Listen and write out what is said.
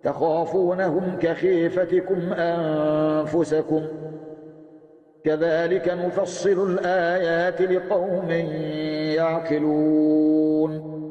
تخافونهم كخيفتكم أنفسكم كذلك نفصل الآيات لقوم يعقلون